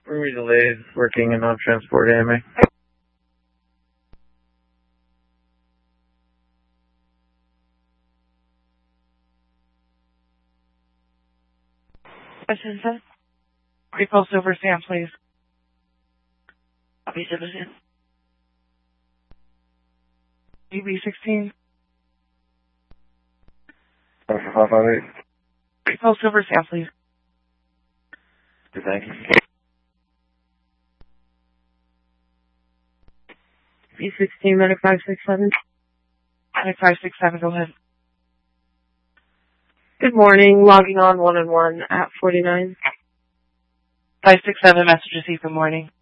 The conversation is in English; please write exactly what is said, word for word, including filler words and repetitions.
Were we delayed working and on transport A M A? This is it. Repulse over Sam, please. Copy, citizen. U B sixteen. five five eight. Repulse over Sam, please. Thank you. B sixteen, medic five six seven. Medic five six seven, go ahead. Good morning, logging on one and one at forty-nine. five six seven, message received, good morning.